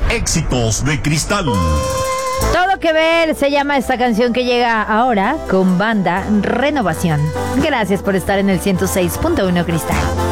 Éxitos de Cristal. Todo que ver se llama esta canción que llega ahora con Banda Renovación. Gracias por estar en el 106.1 Cristal.